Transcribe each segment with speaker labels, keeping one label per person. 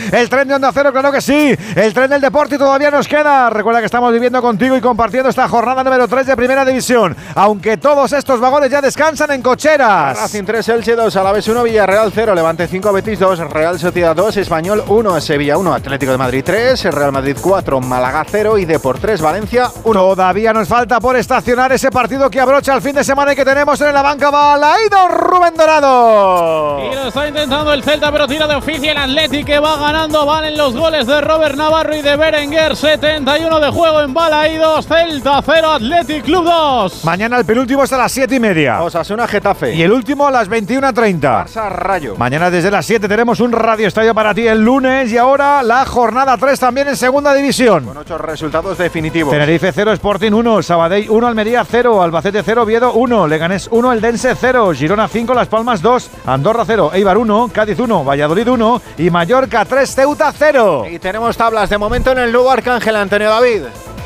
Speaker 1: El tren de Onda Cero, claro que sí. El tren del deporte todavía nos queda. Recuerda que estamos viviendo contigo y compartiendo esta jornada número 3 de Primera División. Aunque todos estos vagones ya descansan en cocheras.
Speaker 2: Racing 3, Elche 2, Alavés 1, Villarreal 0, Levante 5, Betis 2, Real Sociedad 2, Español 1, Sevilla 1, Atlético de Madrid 3, Real Madrid 4, Málaga 0 y Depor 3, Valencia 1.
Speaker 1: Todavía nos falta por estacionar ese partido que abrocha el fin de semana y que tenemos en la banca. Balaído, Rubén Dorado.
Speaker 3: Y lo está intentando el Celta, pero tira de oficio el Athletic, que va ganando. Valen los goles de Robert Navarro y de Berenguer. 71 de juego en Balaídos. Celta 0, Athletic Club 2.
Speaker 1: Mañana el penúltimo es a las 7:30.
Speaker 2: Osasuna, Getafe.
Speaker 1: Y el último a las 21:30.
Speaker 2: Barça, Rayo.
Speaker 1: Mañana desde las 7 tenemos un Radio Estadio para ti el lunes. Y ahora la jornada 3 también en Segunda División.
Speaker 2: Con 8 resultados definitivos.
Speaker 1: Tenerife 0, Sporting 1, Sabadell 1, Almería 0, Albacete 0, Oviedo 1, Leganés 1, Eldense 0, Girona 5, Las Palmas 2, Andorra 0, Eibar 1, Cádiz 1, Valladolid 1 y Mallorca 3, Ceuta 0.
Speaker 2: Y tenemos tablas de momento en el nuevo Arcángel, Antonio David.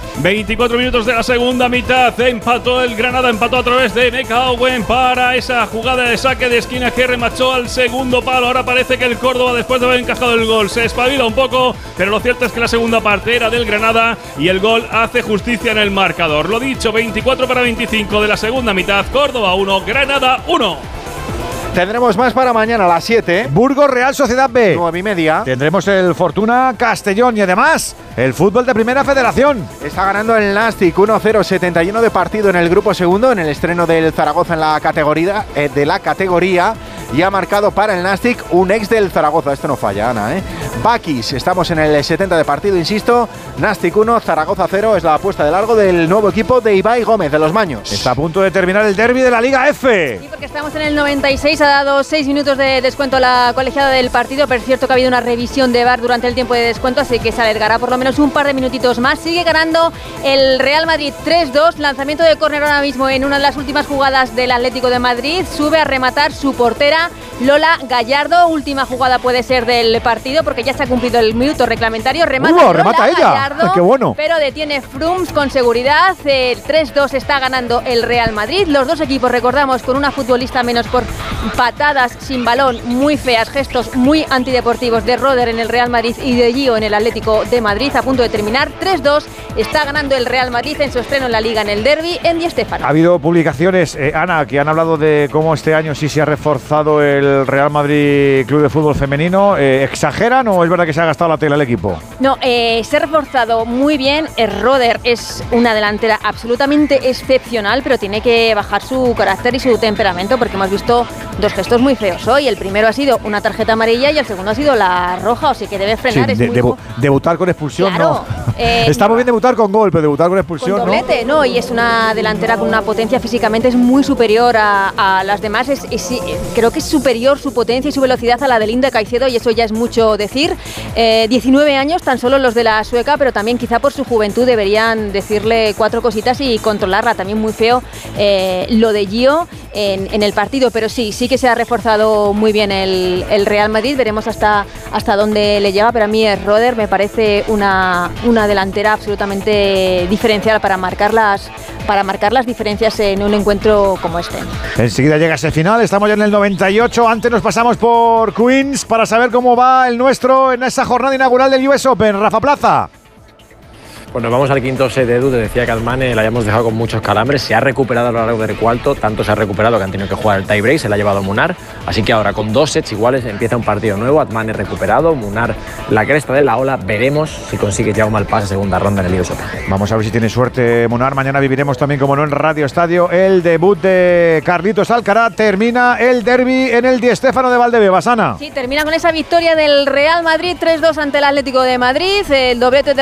Speaker 4: 24 minutos de la segunda mitad, empató el Granada, empató a través de Neka Owen para esa jugada de saque de esquina que remachó al segundo palo. Ahora parece que el Córdoba, después de haber encajado el gol, se espabila un poco, pero lo cierto es que la segunda parte era del Granada y el gol hace justicia en el marcador. Lo dicho, 24-25 de la segunda mitad, Córdoba 1, Granada 1.
Speaker 2: Tendremos más para mañana a las 7.
Speaker 1: Burgos, Real Sociedad B.
Speaker 2: 9:30.
Speaker 1: Tendremos el Fortuna Castellón y además el fútbol de Primera Federación.
Speaker 2: Está ganando el Nastic 1-0, 71 de partido en el grupo segundo, en el estreno del Zaragoza en la categoría, y ha marcado para el Nastic un ex del Zaragoza. Esto no falla, Ana, Bakis, estamos en el 70 de partido, insisto. Nastic 1, Zaragoza 0, es la apuesta de largo del nuevo equipo de Ibai Gómez, de los Maños.
Speaker 1: Está a punto de terminar el derbi de la Liga F.
Speaker 5: Sí, porque estamos en el 96, ha dado 6 minutos de descuento la colegiada del partido, pero es cierto que ha habido una revisión de VAR durante el tiempo de descuento, así que se alargará por lo menos un par de minutitos más. Sigue ganando el Real Madrid 3-2, lanzamiento de córner ahora mismo en una de las últimas jugadas del Atlético de Madrid, sube a rematar su portera Lola Gallardo, última jugada puede ser del partido porque ya se ha cumplido el minuto reglamentario,
Speaker 1: remata ella.
Speaker 5: Gallardo,
Speaker 1: Ay, qué bueno.
Speaker 5: Pero detiene Frums con seguridad. El 3-2 está ganando el Real Madrid, los dos equipos, recordamos, con una futbolista menos por patadas sin balón muy feas, gestos muy antideportivos de Roder en el Real Madrid y de Gio en el Atlético de Madrid. A punto de terminar, 3-2 está ganando el Real Madrid en su estreno en la Liga, en el derbi en Di Stéfano.
Speaker 1: Ha habido publicaciones, Ana, que han hablado de cómo este año sí se ha reforzado el Real Madrid Club de Fútbol Femenino. ¿Exageran o es verdad que se ha gastado la tela el equipo?
Speaker 5: No, se ha reforzado muy bien. Roder es una delantera absolutamente excepcional, pero tiene que bajar su carácter y su temperamento porque hemos visto dos gestos muy feos hoy. El primero ha sido una tarjeta amarilla y el segundo ha sido la roja, o sea que debe frenar.
Speaker 1: Sí, debutar con expulsión,
Speaker 5: claro,
Speaker 1: no. Está muy bien debutar con gol, pero debutar con expulsión,
Speaker 5: con doblete, ¿no? Y es una delantera con una potencia físicamente es muy superior a las demás. Creo que es superior su potencia y su velocidad a la de Linda Caicedo, y eso ya es mucho decir. 19 años tan solo los de la sueca, pero también quizá por su juventud deberían decirle 4 cositas y controlarla. También muy feo lo de Gio en el partido, pero sí que se ha reforzado muy bien el Real Madrid. Veremos hasta dónde le llega, pero a mí Roder me parece una delantera absolutamente diferencial para marcar las diferencias en un encuentro como este.
Speaker 1: Enseguida llega ese final, estamos ya en el 98. Antes nos pasamos por Queens para saber cómo va el nuestro en esa jornada inaugural del US Open. Rafa Plaza.
Speaker 6: Bueno, vamos al quinto set de Edu. Te decía que Admane la hayamos dejado con muchos calambres. Se ha recuperado a lo largo del cuarto. Tanto se ha recuperado que han tenido que jugar el tiebreak. Se la ha llevado Munar. Así que ahora con 2 sets iguales empieza un partido nuevo. Admane recuperado. Munar la cresta de la ola. Veremos si consigue ya un mal pase segunda ronda en el US Open. Vamos a ver si tiene suerte Munar. Mañana viviremos también, como no, en Radio Estadio el debut de Carlitos Alcaraz. Termina el derbi en el Di Stéfano de Valdebebas. Ana.
Speaker 5: Sí, termina con esa victoria del Real Madrid 3-2 ante el Atlético de Madrid. El doblete de